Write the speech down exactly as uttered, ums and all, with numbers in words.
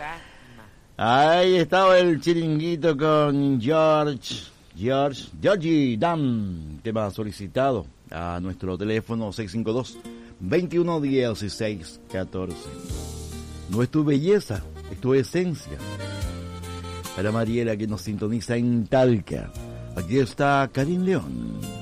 Ahí estaba el chiringuito con George, George, Georgie Dan, tema solicitado a nuestro teléfono seis cinco dos, veintiuno dieciséis catorce. No es tu belleza, es tu esencia. Para Mariela que nos sintoniza en Talca, aquí está Karim León.